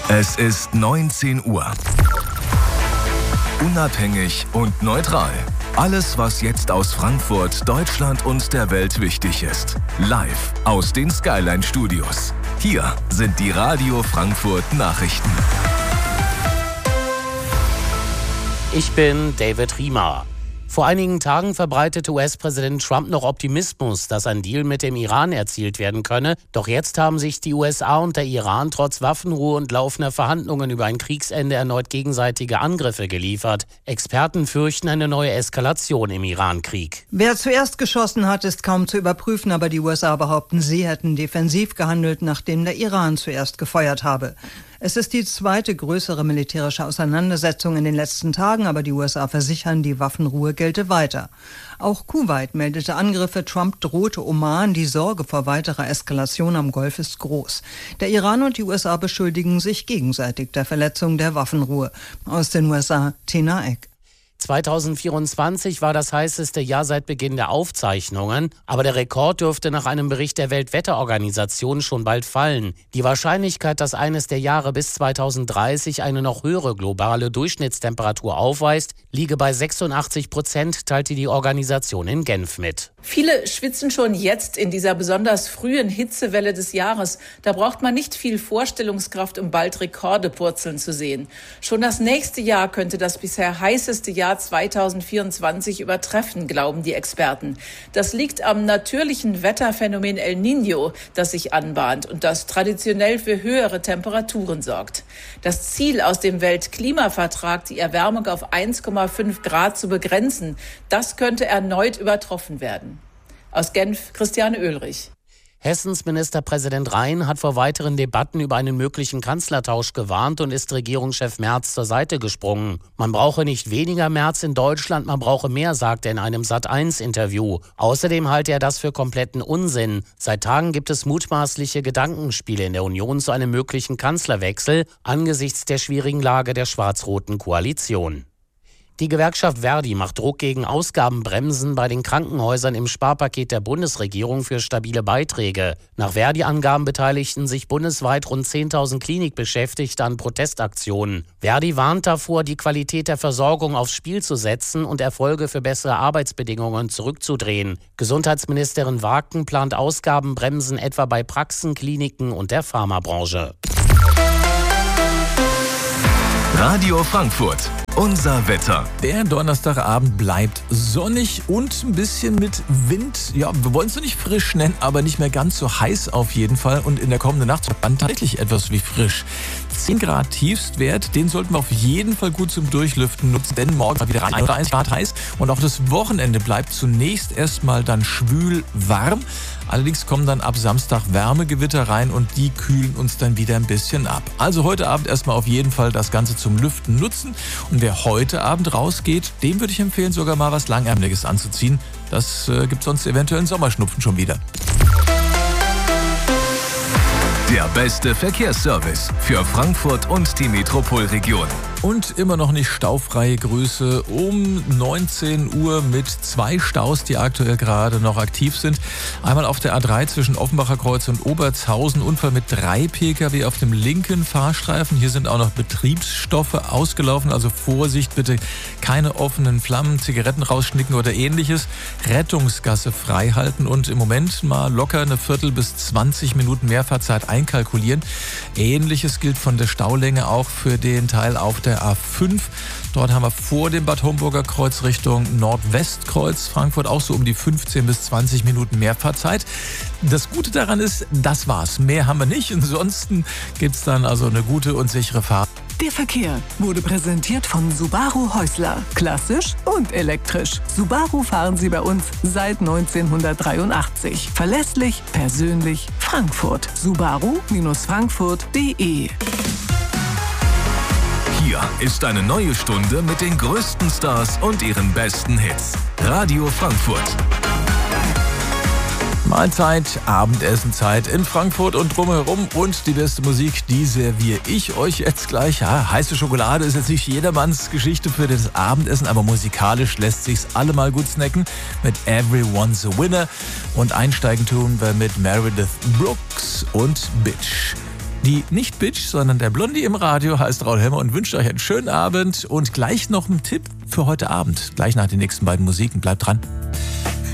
Es ist 19 Uhr. Unabhängig und neutral. Alles, was jetzt aus Frankfurt, Deutschland und der Welt wichtig ist. Live aus den Skyline Studios. Hier sind die Radio Frankfurt Nachrichten. Ich bin David Riemer. Vor einigen Tagen verbreitete US-Präsident Trump noch Optimismus, dass ein Deal mit dem Iran erzielt werden könne. Doch jetzt haben sich die USA und der Iran trotz Waffenruhe und laufender Verhandlungen über ein Kriegsende erneut gegenseitige Angriffe geliefert. Experten fürchten eine neue Eskalation im Iran-Krieg. Wer zuerst geschossen hat, ist kaum zu überprüfen, aber die USA behaupten, sie hätten defensiv gehandelt, nachdem der Iran zuerst gefeuert habe. Es ist die zweite größere militärische Auseinandersetzung in den letzten Tagen, aber die USA versichern, die Waffenruhe gelte weiter. Auch Kuwait meldete Angriffe, Trump drohte Oman, die Sorge vor weiterer Eskalation am Golf ist groß. Der Iran und die USA beschuldigen sich gegenseitig der Verletzung der Waffenruhe. Aus den USA, Tina Eck. 2024 war das heißeste Jahr seit Beginn der Aufzeichnungen, aber der Rekord dürfte nach einem Bericht der Weltwetterorganisation schon bald fallen. Die Wahrscheinlichkeit, dass eines der Jahre bis 2030 eine noch höhere globale Durchschnittstemperatur aufweist, liege bei 86%, teilte die Organisation in Genf mit. Viele schwitzen schon jetzt in dieser besonders frühen Hitzewelle des Jahres. Da braucht man nicht viel Vorstellungskraft, um bald Rekorde purzeln zu sehen. Schon das nächste Jahr könnte das bisher heißeste Jahr 2024 übertreffen, glauben die Experten. Das liegt am natürlichen Wetterphänomen El Niño, das sich anbahnt und das traditionell für höhere Temperaturen sorgt. Das Ziel aus dem Weltklimavertrag, die Erwärmung auf 1,5 Grad zu begrenzen, das könnte erneut übertroffen werden. Aus Genf, Christiane Oehlrich. Hessens Ministerpräsident Rhein hat vor weiteren Debatten über einen möglichen Kanzlertausch gewarnt und ist Regierungschef Merz zur Seite gesprungen. Man brauche nicht weniger Merz in Deutschland, man brauche mehr, sagt er in einem Sat.1-Interview. Außerdem halte er das für kompletten Unsinn. Seit Tagen gibt es mutmaßliche Gedankenspiele in der Union zu einem möglichen Kanzlerwechsel angesichts der schwierigen Lage der schwarz-roten Koalition. Die Gewerkschaft Verdi macht Druck gegen Ausgabenbremsen bei den Krankenhäusern im Sparpaket der Bundesregierung für stabile Beiträge. Nach Verdi-Angaben beteiligten sich bundesweit rund 10.000 Klinikbeschäftigte an Protestaktionen. Verdi warnt davor, die Qualität der Versorgung aufs Spiel zu setzen und Erfolge für bessere Arbeitsbedingungen zurückzudrehen. Gesundheitsministerin Wagen plant Ausgabenbremsen etwa bei Praxen, Kliniken und der Pharmabranche. Radio Frankfurt. Unser Wetter. Der Donnerstagabend bleibt sonnig und ein bisschen mit Wind. Ja, wir wollen es noch nicht frisch nennen, aber nicht mehr ganz so heiß auf jeden Fall. Und in der kommenden Nacht dann tatsächlich etwas wie frisch. 10 Grad Tiefstwert, den sollten wir auf jeden Fall gut zum Durchlüften nutzen, denn morgen mal wieder 1 oder 1 Grad heiß. Und auch das Wochenende bleibt zunächst erstmal dann schwül warm. Allerdings kommen dann ab Samstag Wärmegewitter rein und die kühlen uns dann wieder ein bisschen ab. Also heute Abend erstmal auf jeden Fall das Ganze zum Lüften nutzen. Und wer heute Abend rausgeht, dem würde ich empfehlen, sogar mal was Langärmeliges anzuziehen. Das gibt sonst eventuell einen Sommerschnupfen schon wieder. Der beste Verkehrsservice für Frankfurt und die Metropolregion. Und immer noch nicht staufreie Grüße um 19 Uhr mit 2 Staus, die aktuell gerade noch aktiv sind. Einmal auf der A3 zwischen Offenbacher Kreuz und Obertshausen, Unfall mit 3 Pkw auf dem linken Fahrstreifen. Hier sind auch noch Betriebsstoffe ausgelaufen, also Vorsicht, bitte keine offenen Flammen, Zigaretten rausschnicken oder ähnliches. Rettungsgasse frei halten und im Moment mal locker eine Viertel bis 20 Minuten Mehrfahrzeit einkalkulieren. Ähnliches gilt von der Staulänge auch für den Teil auf der A5. Dort haben wir vor dem Bad Homburger Kreuz Richtung Nordwestkreuz Frankfurt auch so um die 15 bis 20 Minuten Mehrfahrzeit. Das Gute daran ist, das war's. Mehr haben wir nicht. Ansonsten gibt's dann also eine gute und sichere Fahrt. Der Verkehr wurde präsentiert von Subaru Häusler. Klassisch und elektrisch. Subaru fahren Sie bei uns seit 1983. Verlässlich, persönlich, Frankfurt. Subaru-frankfurt.de. Hier ist eine neue Stunde mit den größten Stars und ihren besten Hits. Radio Frankfurt. Mahlzeit, Abendessenzeit in Frankfurt und drumherum und die beste Musik, die serviere ich euch jetzt gleich. Ja, heiße Schokolade ist jetzt nicht jedermanns Geschichte für das Abendessen, aber musikalisch lässt sich's allemal gut snacken mit Everyone's a Winner und einsteigen tun wir mit Meredith Brooks und Bitch. Die nicht Bitch, sondern der Blondie im Radio heißt Raul Helmer und wünscht euch einen schönen Abend und gleich noch einen Tipp für heute Abend. Gleich nach den nächsten beiden Musiken. Bleibt dran.